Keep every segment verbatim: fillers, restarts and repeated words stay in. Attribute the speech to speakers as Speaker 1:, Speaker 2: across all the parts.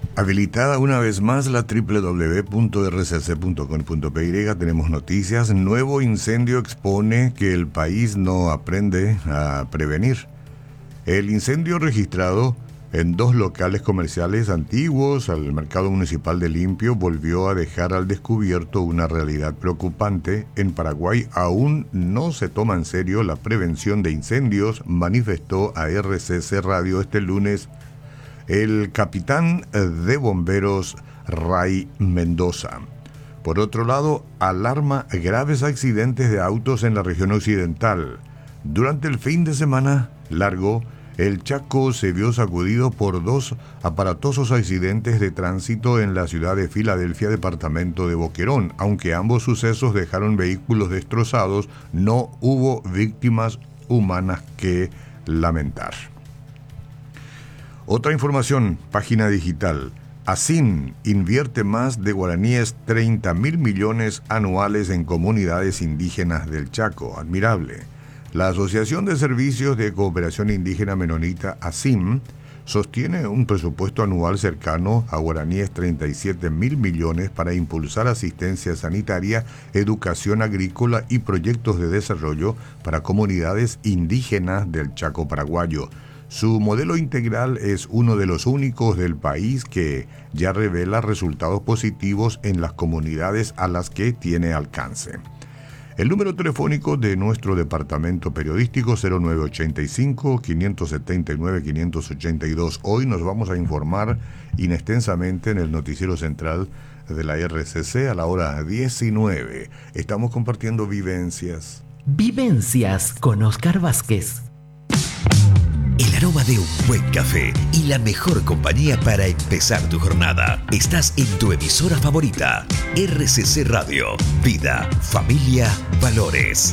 Speaker 1: Habilitada una vez más la doble u doble u doble u punto erre ce ce punto com punto pe i, tenemos noticias. Nuevo incendio expone que el país no aprende a prevenir. El incendio registrado en dos locales comerciales antiguos al mercado municipal de Limpio volvió a dejar al descubierto una realidad preocupante. En Paraguay aún no se toma en serio la prevención de incendios, manifestó a erre ce ce Radio este lunes el capitán de bomberos Ray Mendoza. Por otro lado, alarma graves accidentes de autos en la región occidental. Durante el fin de semana largo, el Chaco se vio sacudido por dos aparatosos accidentes de tránsito en la ciudad de Filadelfia, departamento de Boquerón. Aunque ambos sucesos dejaron vehículos destrozados, no hubo víctimas humanas que lamentar. Otra información, página digital. ASIN invierte más de guaraníes treinta mil millones anuales en comunidades indígenas del Chaco. Admirable. La Asociación de Servicios de Cooperación Indígena Menonita, ASIM, sostiene un presupuesto anual cercano a guaraníes treinta y siete mil millones para impulsar asistencia sanitaria, educación agrícola y proyectos de desarrollo para comunidades indígenas del Chaco paraguayo. Su modelo integral es uno de los únicos del país que ya revela resultados positivos en las comunidades a las que tiene alcance. El número telefónico de nuestro departamento periodístico cero nueve ochenta y cinco, quinientos setenta y nueve, quinientos ochenta y dos. Hoy nos vamos a informar inextensamente en el noticiero central de la erre ce ce a la hora diecinueve. Estamos compartiendo vivencias.
Speaker 2: Vivencias con Oscar Vázquez.
Speaker 3: El aroma de un buen café y la mejor compañía para empezar tu jornada. Estás en tu emisora favorita, erre ce ce Radio. Vida, familia, valores.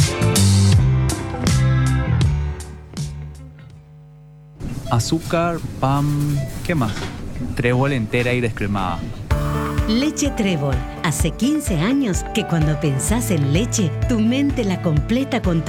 Speaker 4: Azúcar, pan, ¿qué más? Trébol entera y descremada.
Speaker 5: Leche Trébol. Hace quince años que cuando pensás en leche, tu mente la completa con